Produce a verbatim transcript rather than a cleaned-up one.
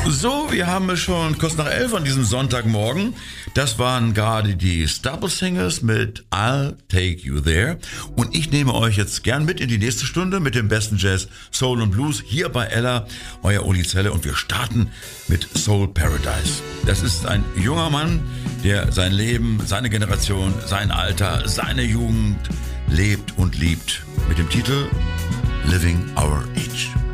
So, wir haben es schon kurz nach elf an diesem Sonntagmorgen. Das waren gerade die Stubble Singers mit I'll Take You There. Und ich nehme euch jetzt gern mit in die nächste Stunde mit dem besten Jazz, Soul und Blues hier bei Ella, euer Uli Zelle. Und wir starten mit Soul Paradise. Das ist ein junger Mann, der sein Leben, seine Generation, sein Alter, seine Jugend lebt und liebt. Mit dem Titel Living Our Age.